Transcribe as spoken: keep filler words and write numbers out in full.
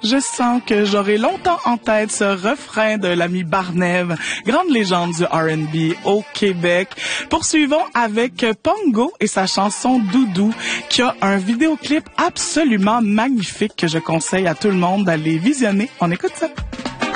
Je sens que j'aurai longtemps en tête ce refrain de l'ami Barnève, grande légende du R and B au Québec. Poursuivons avec Pongo et sa chanson Doudou, qui a un vidéoclip absolument magnifique que je conseille à tout le monde d'aller visionner. On écoute ça.